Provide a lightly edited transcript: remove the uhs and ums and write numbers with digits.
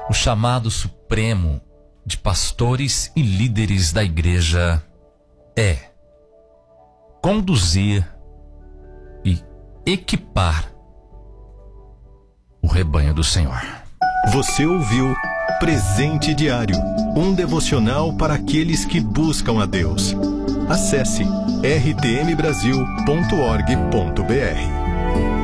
O chamado supremo de pastores e líderes da igreja é conduzir e equipar o rebanho do Senhor. Você ouviu Presente Diário, um devocional para aqueles que buscam a Deus. Acesse rtmbrasil.org.br.